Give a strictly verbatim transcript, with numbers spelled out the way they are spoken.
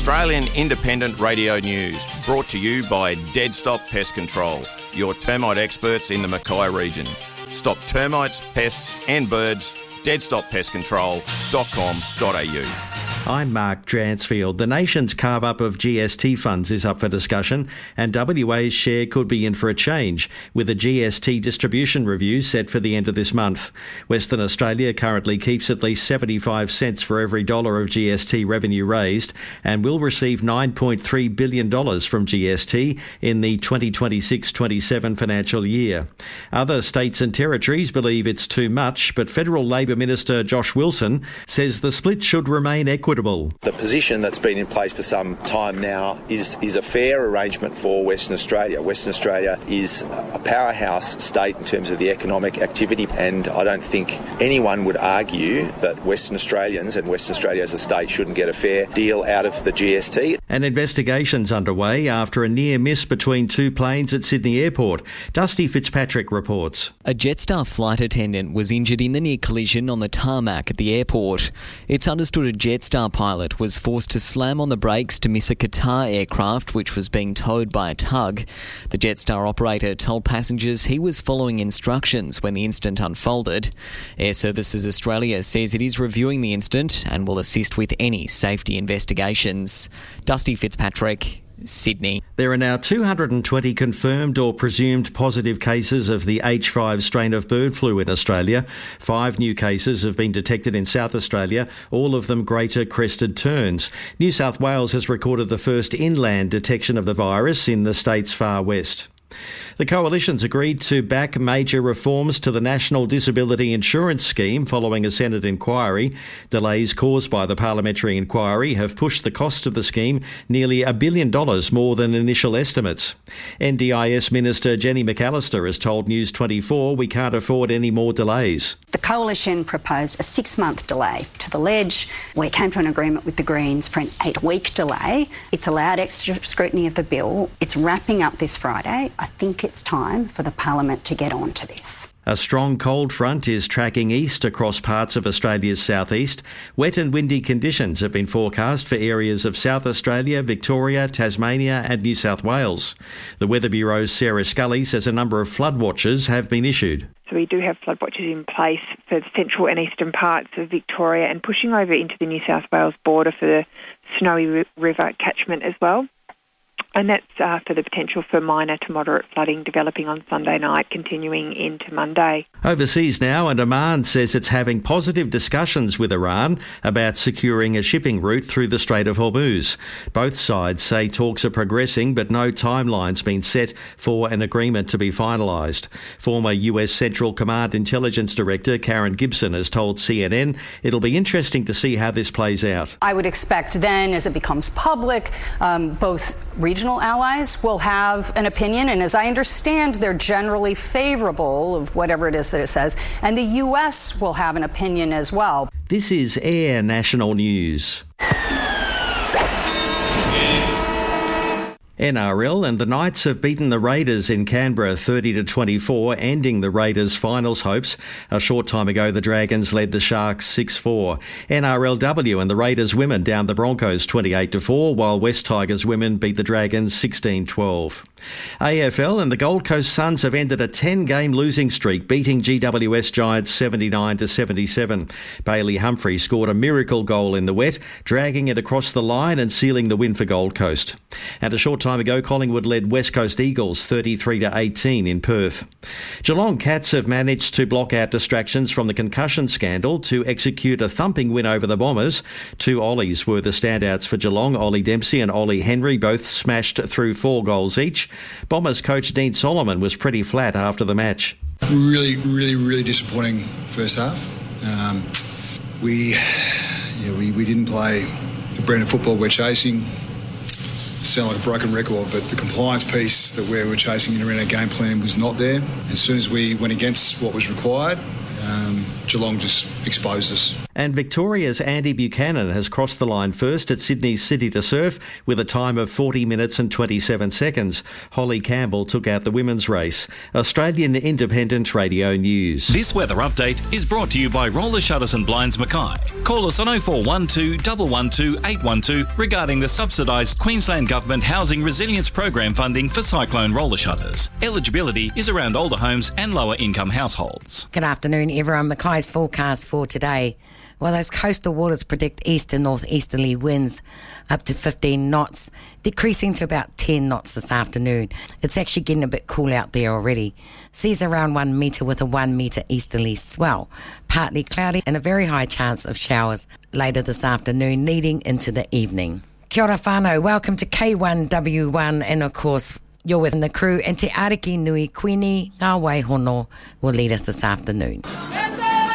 Australian Independent Radio News, brought to you by Dead Stop Pest Control, your termite experts in the Mackay region. Stop termites, pests and birds. dead stop pest control dot com dot a u. I'm Mark Dransfield. The nation's carve-up of G S T funds is up for discussion, and W A's share could be in for a change, with a G S T distribution review set for the end of this month. Western Australia currently keeps at least seventy-five cents for every dollar of G S T revenue raised, and will receive nine point three billion dollars from G S T in the twenty twenty-six twenty-seven financial year. Other states and territories believe it's too much, but Federal Labor Minister Josh Wilson says the split should remain equitable. The position that's been in place for some time now is, is a fair arrangement for Western Australia. Western Australia is a powerhouse state in terms of the economic activity, and I don't think anyone would argue that Western Australians and Western Australia as a state shouldn't get a fair deal out of the G S T. An investigation's underway after a near miss between two planes at Sydney Airport. Dusty Fitzpatrick reports. A Jetstar flight attendant was injured in the near collision on the tarmac at the airport. It's understood a Jetstar pilot was forced to slam on the brakes to miss a Qatar aircraft which was being towed by a tug. The Jetstar operator told passengers he was following instructions when the incident unfolded. Air Services Australia says it is reviewing the incident and will assist with any safety investigations. Dusty Fitzpatrick, Sydney. There are now two hundred twenty confirmed or presumed positive cases of the H five strain of bird flu in Australia. Five new cases have been detected in South Australia, all of them greater crested terns. New South Wales has recorded the first inland detection of the virus in the state's far west. The Coalition's agreed to back major reforms to the National Disability Insurance Scheme following a Senate inquiry. Delays caused by the parliamentary inquiry have pushed the cost of the scheme nearly a billion dollars more than initial estimates. N D I S Minister Jenny McAllister has told News twenty-four we can't afford any more delays. The Coalition proposed a six-month delay to the ledge. We came to an agreement with the Greens for an eight-week delay. It's allowed extra scrutiny of the bill. It's wrapping up this Friday. I think it's time for the Parliament to get on to this. A strong cold front is tracking east across parts of Australia's southeast. Wet and windy conditions have been forecast for areas of South Australia, Victoria, Tasmania and New South Wales. The Weather Bureau's Sarah Scully says a number of flood watches have been issued. So we do have flood watches in place for the central and eastern parts of Victoria and pushing over into the New South Wales border for the Snowy River catchment as well. And that's uh, for the potential for minor to moderate flooding developing on Sunday night, continuing into Monday. Overseas now, and Oman says it's having positive discussions with Iran about securing a shipping route through the Strait of Hormuz. Both sides say talks are progressing, but no timeline's been set for an agreement to be finalised. Former U S Central Command Intelligence Director Karen Gibson has told C N N it'll be interesting to see how this plays out. I would expect then, as it becomes public, um, both regional allies will have an opinion, and as I understand, they're generally favourable of whatever it is that it says, and the U S will have an opinion as well. This is Air National News. N R L and the Knights have beaten the Raiders in Canberra thirty to twenty-four, ending the Raiders' finals hopes. A short time ago, the Dragons led the Sharks six four. N R L W and the Raiders women downed the Broncos twenty-eight to four, while West Tigers women beat the Dragons sixteen twelve. A F L and the Gold Coast Suns have ended a ten-game losing streak, beating G W S Giants seventy-nine to seventy-seven. Bailey Humphrey scored a miracle goal in the wet, dragging it across the line and sealing the win for Gold Coast. And a short time ago, Collingwood led West Coast Eagles thirty-three to eighteen in Perth. Geelong Cats have managed to block out distractions from the concussion scandal to execute a thumping win over the Bombers. Two Ollies were the standouts for Geelong. Ollie Dempsey and Ollie Henry both smashed through four goals each. Bombers coach Dean Solomon was pretty flat after the match. Really, really, really disappointing first half. Um, we, yeah, we, we didn't play the brand of football we're chasing. Sound like a broken record, but the compliance piece that we were chasing in around our game plan was not there. As soon as we went against what was required, um, Geelong just exposed us. And Victoria's Andy Buchanan has crossed the line first at Sydney's City to Surf with a time of forty minutes and twenty-seven seconds. Holly Campbell took out the women's race. Australian Independent Radio News. This weather update is brought to you by Roller Shutters and Blinds Mackay. Call us on oh four one two, one one two, eight one two regarding the subsidised Queensland Government Housing Resilience Program funding for cyclone roller shutters. Eligibility is around older homes and lower income households. Good afternoon, everyone. Mackay's forecast for today. Well, those coastal waters predict east and northeasterly winds up to fifteen knots, decreasing to about ten knots this afternoon. It's actually getting a bit cool out there already. Seas around one metre with a one metre easterly swell. Partly cloudy and a very high chance of showers later this afternoon leading into the evening. Kia ora whānau, welcome to K one W one, and of course you're with the crew, and Te Ariki Nui Queenie Ngā Waihono will lead us this afternoon.